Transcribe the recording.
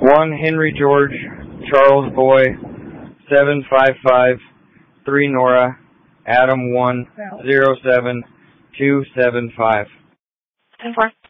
1 Henry George Charles Boy 755 3 Nora Adam 107275. 10-4.